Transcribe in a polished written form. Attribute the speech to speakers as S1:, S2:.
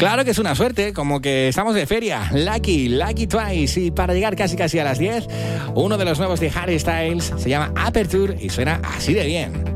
S1: Claro que es una suerte, como que estamos de feria. Lucky Twice. Y para llegar casi a las 10, uno de los nuevos de Harry Styles se llama Aperture y suena así de bien.